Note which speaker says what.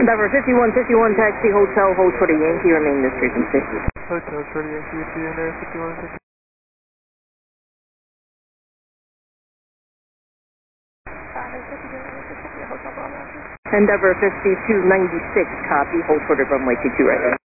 Speaker 1: Endeavor 5151 taxi hotel, hold for the Yankee, remain this frequency.
Speaker 2: Hotel for the Yankee, PNA 51.
Speaker 1: Endeavor 5296, copy, hold for the runway 22 right.